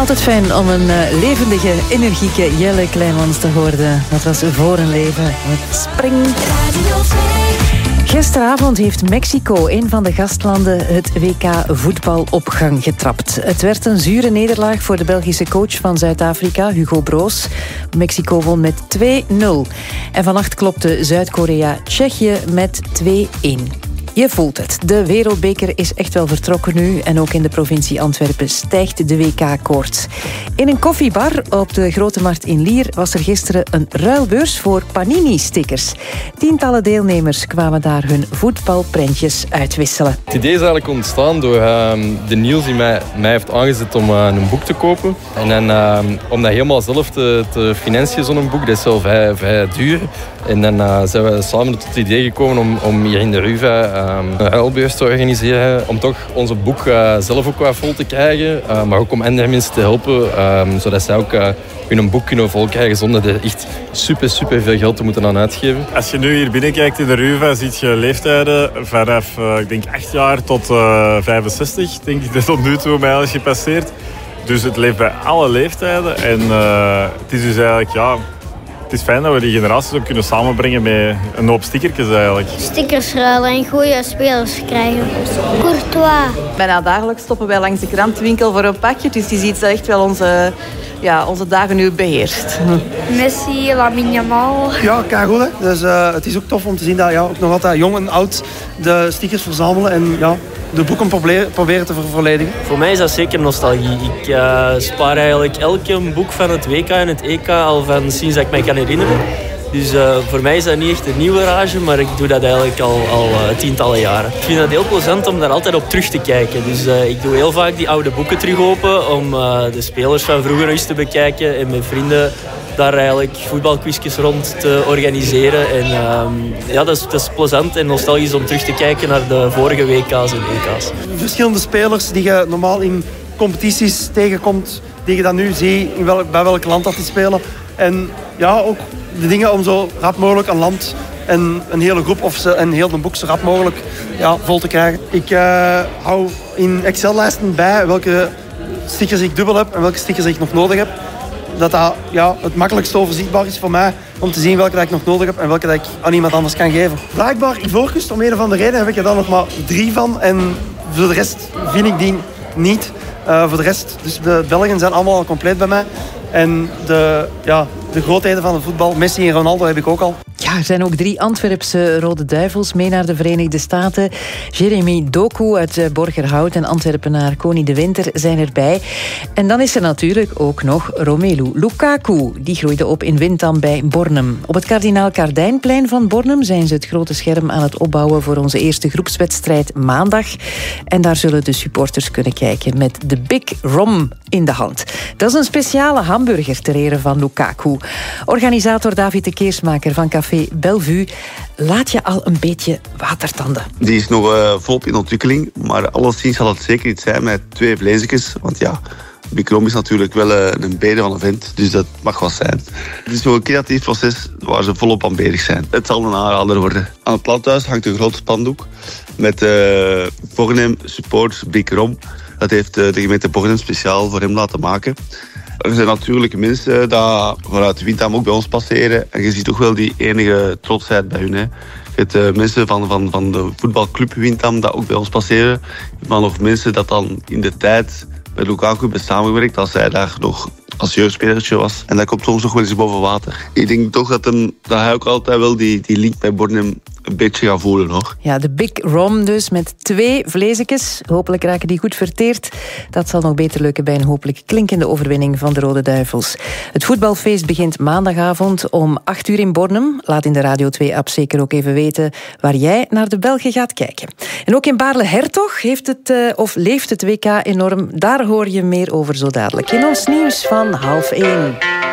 Altijd fijn om een levendige, energieke Jelle Kleimans te horen. Dat was voor een leven met Spring. Gisteravond heeft Mexico, een van de gastlanden, het WK voetbal op gang getrapt. Het werd een zure nederlaag voor de Belgische coach van Zuid-Afrika, Hugo Broos. Mexico won met 2-0. En vannacht klopte Zuid-Korea Tsjechië met 2-1. Je voelt het. De wereldbeker is echt wel vertrokken nu. En ook in de provincie Antwerpen stijgt de WK-koorts. In een koffiebar op de Grote Markt in Lier was er gisteren een ruilbeurs voor Panini-stickers. Tientallen deelnemers kwamen daar hun voetbalprentjes uitwisselen. Het idee is eigenlijk ontstaan door de Niels die mij heeft aangezet om een boek te kopen. En dan, om dat helemaal zelf te financieren, zo'n boek, dat is wel vrij duur. En dan zijn we samen tot het idee gekomen om hier in de Ruva een ruilbeurs te organiseren. Om toch onze boek zelf ook wat vol te krijgen. Maar ook om andere mensen te helpen. Zodat zij ook hun boek kunnen vol krijgen zonder er echt super veel geld te moeten aan uitgeven. Als je nu hier binnenkijkt in de Ruva, zie je leeftijden vanaf ik denk 8 jaar tot 65. Denk ik dat tot nu toe mij al is gepasseerd. Dus het leeft bij alle leeftijden. En het is dus eigenlijk, ja... Het is fijn dat we die generaties ook kunnen samenbrengen met een hoop stickertjes eigenlijk. Stickers ruilen en goede spelers krijgen. Courtois. Bijna dagelijks stoppen wij langs de krantenwinkel voor een pakje. Dus die ziet dat echt wel onze dagen nu beheerst. Messi, Lamine Yamal. Ja, keigoed. Hè? Dus het is ook tof om te zien dat ook nog altijd jong en oud de stickers verzamelen en de boeken proberen te vervolledigen. Voor mij is dat zeker nostalgie. Ik spaar eigenlijk elke boek van het WK en het EK al van sinds dat ik mij kan herinneren. Dus voor mij is dat niet echt een nieuwe rage, maar ik doe dat eigenlijk al tientallen jaren. Ik vind het heel plezant om daar altijd op terug te kijken. Dus ik doe heel vaak die oude boeken terug open om de spelers van vroeger eens te bekijken en met vrienden daar eigenlijk voetbalquizjes rond te organiseren. En dat is plezant en nostalgisch om terug te kijken naar de vorige WK's en EK's. Verschillende spelers die je normaal in competities tegenkomt, die je dan nu ziet bij welk land dat die spelen. En ja, ook de dingen om zo rap mogelijk een land en een hele groep of een heel boek zo rap mogelijk vol te krijgen. Ik hou in Excel-lijsten bij welke stickers ik dubbel heb en welke stickers ik nog nodig heb. Dat het makkelijkst overzichtbaar is voor mij om te zien welke dat ik nog nodig heb en welke dat ik aan iemand anders kan geven. Blijkbaar Ivoorkust, om een of andere reden heb ik er dan nog maar 3 van en voor de rest vind ik die niet. Voor de rest, dus de Belgen zijn allemaal al compleet bij mij. En de grootheden van het voetbal, Messi en Ronaldo heb ik ook al. Ja, er zijn ook 3 Antwerpse Rode Duivels mee naar de Verenigde Staten. Jeremy Doku uit Borgerhout en Antwerpenaar Connie de Winter zijn erbij. En dan is er natuurlijk ook nog Romelu Lukaku. Die groeide op in Windam bij Bornem. Op het Kardinaal Kardijnplein van Bornem zijn ze het grote scherm aan het opbouwen voor onze eerste groepswedstrijd maandag. En daar zullen de supporters kunnen kijken met de Big Rom in de hand. Dat is een speciale hamburger ter ere van Lukaku. Organisator David de Keersmaker van Café Bellevue laat je al een beetje watertanden. Die is nog volop in ontwikkeling, maar alleszins zal het zeker iets zijn met 2 vleesjes. Want Big Rom is natuurlijk wel een bede van een vent, dus dat mag wat zijn. Het is zo'n creatief proces waar ze volop aan bezig zijn. Het zal een aanrader worden. Aan het planthuis hangt een groot spandoek met Bornem Support Big Rom. Dat heeft de gemeente Bornem speciaal voor hem laten maken. Er zijn natuurlijk mensen die vanuit Windam ook bij ons passeren. En je ziet toch wel die enige trotsheid bij hun. Hè. Je hebt mensen van de voetbalclub Windam die ook bij ons passeren. Maar nog mensen dat dan in de tijd met Lukaku hebben samengewerkt als hij daar nog als jeugdspelertje was. En dat komt soms nog wel eens boven water. Ik denk toch dat hij ook altijd wel die link bij Bornem een beetje gaat voelen, hoor. Ja, de Big Rom dus, met 2 vleesjes. Hopelijk raken die goed verteerd. Dat zal nog beter lukken bij een hopelijk klinkende overwinning van de Rode Duivels. Het voetbalfeest begint maandagavond om 8 uur in Bornem. Laat in de Radio 2-app zeker ook even weten waar jij naar de Belgen gaat kijken. En ook in Baarle-Hertog leeft het WK enorm. Daar hoor je meer over zo dadelijk in ons nieuws van 12:30.